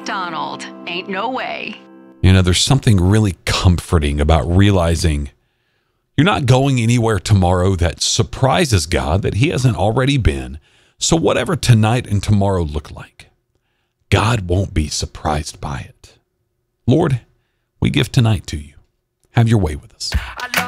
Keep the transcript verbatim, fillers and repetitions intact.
McDonald. Ain't no way. You know, there's something really comforting about realizing you're not going anywhere tomorrow that surprises God that he hasn't already been. So whatever tonight and tomorrow look like, God won't be surprised by it. Lord, we give tonight to you. Have your way with us.